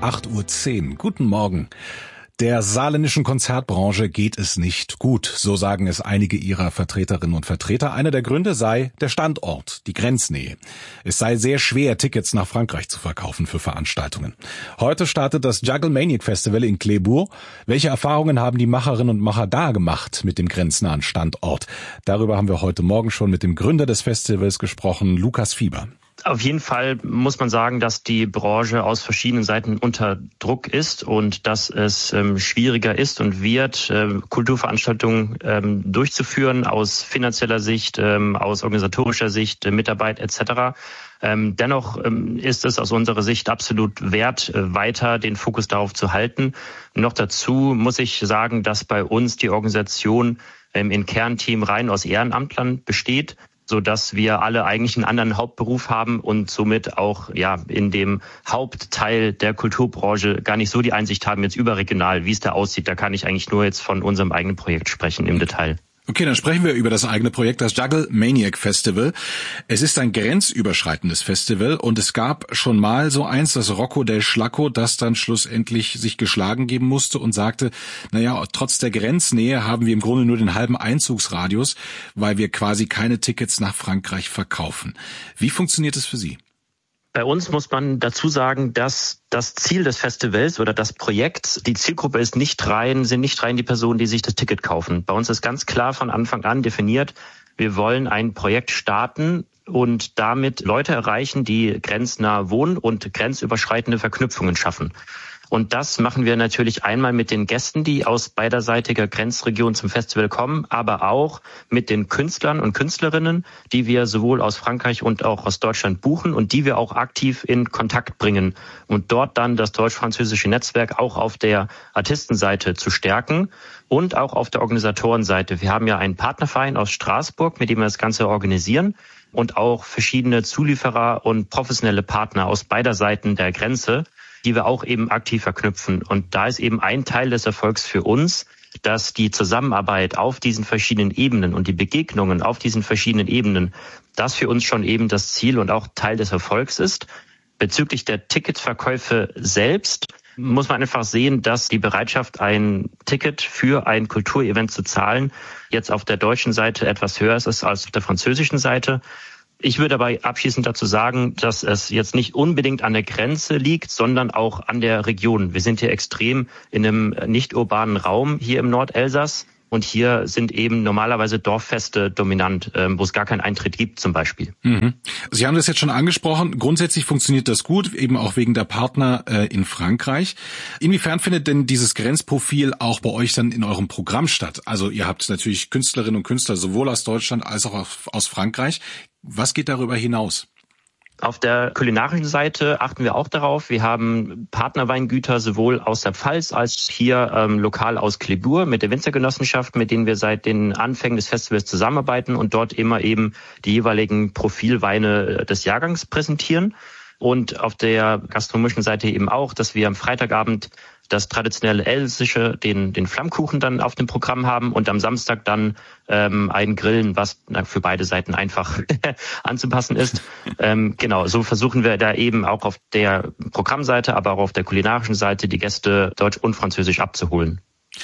8:10 Uhr. Guten Morgen. Der saarländischen Konzertbranche geht es nicht gut, so sagen es einige ihrer Vertreterinnen und Vertreter. Einer der Gründe sei der Standort, die Grenznähe. Es sei sehr schwer, Tickets nach Frankreich zu verkaufen für Veranstaltungen. Heute startet das Jugglemaniac Festival in Clébourg. Welche Erfahrungen haben die Macherinnen und Macher da gemacht mit dem grenznahen Standort? Darüber haben wir heute Morgen schon mit dem Gründer des Festivals gesprochen, Lukas Fieber. Auf jeden Fall muss man sagen, dass die Branche aus verschiedenen Seiten unter Druck ist und dass es schwieriger ist und wird, Kulturveranstaltungen durchzuführen aus finanzieller Sicht, aus organisatorischer Sicht, Mitarbeit etc. Dennoch ist es aus unserer Sicht absolut wert, weiter den Fokus darauf zu halten. Noch dazu muss ich sagen, dass bei uns die Organisation im Kernteam rein aus Ehrenamtlern besteht, so dass wir alle eigentlich einen anderen Hauptberuf haben und somit auch in dem Hauptteil der Kulturbranche gar nicht so die Einsicht haben jetzt überregional, wie es da aussieht. Da kann ich eigentlich nur jetzt von unserem eigenen Projekt sprechen im Detail. Okay, dann sprechen wir über das eigene Projekt, das Jugglemaniac Festival. Es ist ein grenzüberschreitendes Festival und es gab schon mal so eins, das Rocco del Schlacco, das dann schlussendlich sich geschlagen geben musste und sagte, trotz der Grenznähe haben wir im Grunde nur den halben Einzugsradius, weil wir quasi keine Tickets nach Frankreich verkaufen. Wie funktioniert es für Sie? Bei uns muss man dazu sagen, dass das Ziel des Festivals oder des Projekts, die Zielgruppe sind nicht rein die Personen, die sich das Ticket kaufen. Bei uns ist ganz klar von Anfang an definiert, wir wollen ein Projekt starten und damit Leute erreichen, die grenznah wohnen und grenzüberschreitende Verknüpfungen schaffen. Und das machen wir natürlich einmal mit den Gästen, die aus beiderseitiger Grenzregion zum Festival kommen, aber auch mit den Künstlern und Künstlerinnen, die wir sowohl aus Frankreich und auch aus Deutschland buchen und die wir auch aktiv in Kontakt bringen und dort dann das deutsch-französische Netzwerk auch auf der Artistenseite zu stärken und auch auf der Organisatorenseite. Wir haben ja einen Partnerverein aus Straßburg, mit dem wir das Ganze organisieren und auch verschiedene Zulieferer und professionelle Partner aus beider Seiten der Grenze, die wir auch eben aktiv verknüpfen. Und da ist eben ein Teil des Erfolgs für uns, dass die Zusammenarbeit auf diesen verschiedenen Ebenen und die Begegnungen auf diesen verschiedenen Ebenen, das für uns schon eben das Ziel und auch Teil des Erfolgs ist. Bezüglich der Ticketverkäufe selbst muss man einfach sehen, dass die Bereitschaft, ein Ticket für ein Kulturevent zu zahlen, jetzt auf der deutschen Seite etwas höher ist als auf der französischen Seite. Ich würde aber abschließend dazu sagen, dass es jetzt nicht unbedingt an der Grenze liegt, sondern auch an der Region. Wir sind hier extrem in einem nicht urbanen Raum hier im Nordelsass und hier sind eben normalerweise Dorffeste dominant, wo es gar keinen Eintritt gibt zum Beispiel. Mhm. Sie haben das jetzt schon angesprochen. Grundsätzlich funktioniert das gut, eben auch wegen der Partner in Frankreich. Inwiefern findet denn dieses Grenzprofil auch bei euch dann in eurem Programm statt? Also ihr habt natürlich Künstlerinnen und Künstler sowohl aus Deutschland als auch aus Frankreich. Was geht darüber hinaus? Auf der kulinarischen Seite achten wir auch darauf. Wir haben Partnerweingüter sowohl aus der Pfalz als hier lokal aus Clébourg mit der Winzergenossenschaft, mit denen wir seit den Anfängen des Festivals zusammenarbeiten und dort immer eben die jeweiligen Profilweine des Jahrgangs präsentieren. Und auf der gastronomischen Seite eben auch, dass wir am Freitagabend das traditionelle Elsässische, den Flammkuchen dann auf dem Programm haben und am Samstag dann ein Grillen, was für beide Seiten einfach anzupassen ist. Genau, so versuchen wir da eben auch auf der Programmseite, aber auch auf der kulinarischen Seite die Gäste Deutsch und Französisch abzuholen.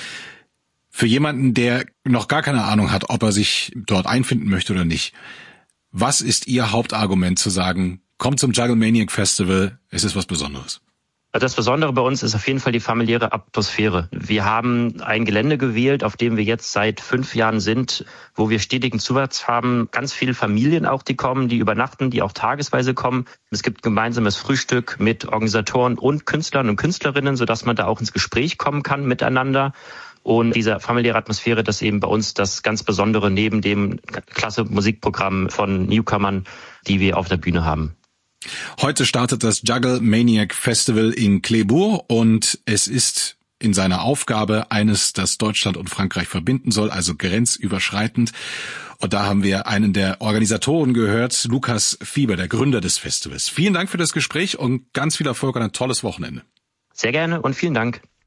Für jemanden, der noch gar keine Ahnung hat, ob er sich dort einfinden möchte oder nicht, was ist Ihr Hauptargument zu sagen, kommt zum Jugglemaniac Festival, es ist was Besonderes? Das Besondere bei uns ist auf jeden Fall die familiäre Atmosphäre. Wir haben ein Gelände gewählt, auf dem wir jetzt seit 5 Jahren sind, wo wir stetigen Zuwachs haben. Ganz viele Familien auch, die kommen, die übernachten, die auch tagesweise kommen. Es gibt gemeinsames Frühstück mit Organisatoren und Künstlern und Künstlerinnen, sodass man da auch ins Gespräch kommen kann miteinander. Und diese familiäre Atmosphäre, das ist eben bei uns das ganz Besondere neben dem klasse Musikprogramm von Newcomern, die wir auf der Bühne haben. Heute startet das Jugglemaniac Festival in Clébourg und es ist in seiner Aufgabe eines, das Deutschland und Frankreich verbinden soll, also grenzüberschreitend. Und da haben wir einen der Organisatoren gehört, Lukas Fieber, der Gründer des Festivals. Vielen Dank für das Gespräch und ganz viel Erfolg und ein tolles Wochenende. Sehr gerne und vielen Dank.